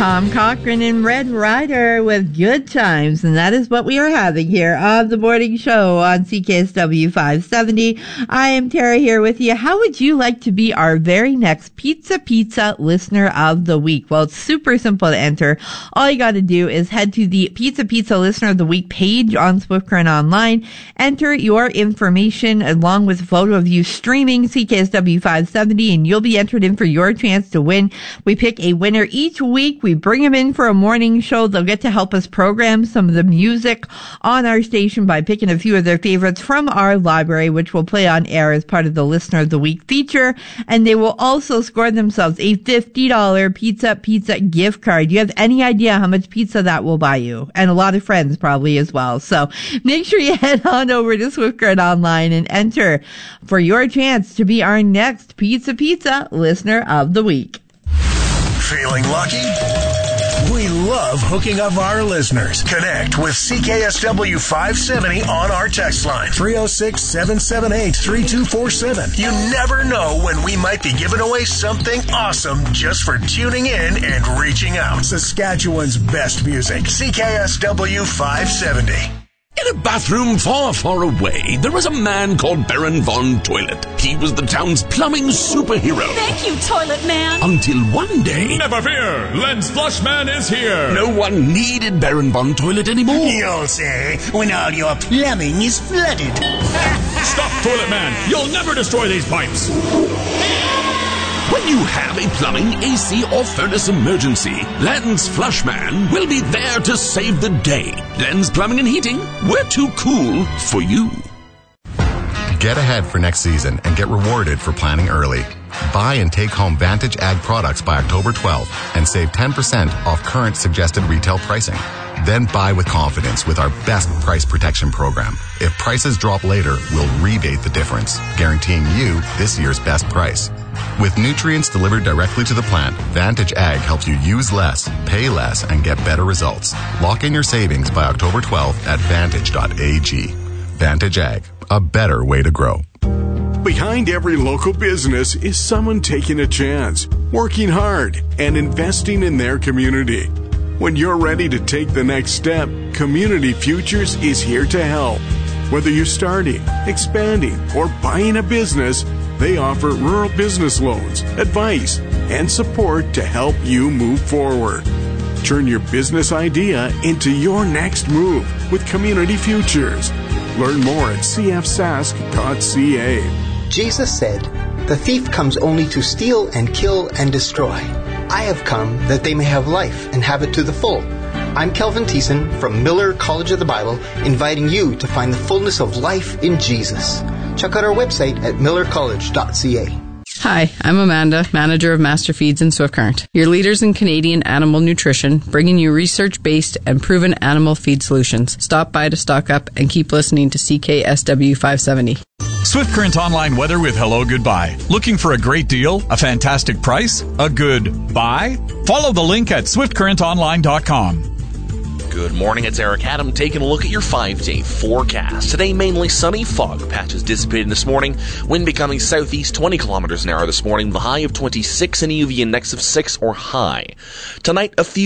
Tom Cochrane and Red Rider with Good Times, and that is what we are having here on the morning show on CKSW 570. I am Tara here with you. How would you like to be our very next Pizza Listener of the Week? Well, it's super simple to enter. All you got to do is head to the Pizza Listener of the Week page on Swift Current Online, enter your information along with a photo of you streaming CKSW 570, and you'll be entered in for your chance to win. We pick a winner each week. We bring them in for a morning show. They'll get to help us program some of the music on our station by picking a few of their favorites from our library, which will play on air as part of the Listener of the Week feature. And they will also score themselves a $50 pizza gift card. Do you have any idea how much pizza that will buy you? And a lot of friends probably as well. So make sure you head on over to Swift Current Online and enter for your chance to be our next Pizza Listener of the Week. Feeling lucky? We love hooking up our listeners. Connect with CKSW 570 on our text line, 306-778-3247. You never know when we might be giving away something awesome just for tuning in and reaching out. Saskatchewan's best music, CKSW 570. In a bathroom far, far away, there was a man called Baron Von Toilet. He was the town's plumbing superhero. Thank you, Toilet Man. Until one day... Never fear! Lens Flushman is here! No one needed Baron Von Toilet anymore. You'll say, when all your plumbing is flooded. Stop, Toilet Man! You'll never destroy these pipes! When you have a plumbing, AC, or furnace emergency, Lens Flushman will be there to save the day. Lens Plumbing and Heating, we're too cool for you. Get ahead for next season and get rewarded for planning early. Buy and take home Vantage Ag products by October 12th and save 10% off current suggested retail pricing. Then buy with confidence with our best price protection program. If prices drop later, we'll rebate the difference, guaranteeing you this year's best price. With nutrients delivered directly to the plant, Vantage Ag helps you use less, pay less, and get better results. Lock in your savings by October 12th at vantage.ag. Vantage Ag, a better way to grow. Behind every local business is someone taking a chance, working hard, and investing in their community. When you're ready to take the next step, Community Futures is here to help. Whether you're starting, expanding, or buying a business, they offer rural business loans, advice, and support to help you move forward. Turn your business idea into your next move with Community Futures. Learn more at cfsask.ca. Jesus said, "The thief comes only to steal and kill and destroy. I have come that they may have life and have it to the full." I'm Kelvin Thiessen from Miller College of the Bible, inviting you to find the fullness of life in Jesus. Check out our website at millercollege.ca. Hi, I'm Amanda, manager of Master Feeds in Swift Current, your leaders in Canadian animal nutrition, bringing you research-based and proven animal feed solutions. Stop by to stock up and keep listening to CKSW 570. Swift Current Online weather with Hello Goodbye. Looking for a great deal? A fantastic price? A good buy? Follow the link at swiftcurrentonline.com. Good morning, it's Eric Adam taking a look at your 5-day forecast. Today, mainly sunny, fog patches dissipating this morning, wind becoming southeast 20 kilometers an hour this morning, the high of 26 and UV index of 6 or high. Tonight, a few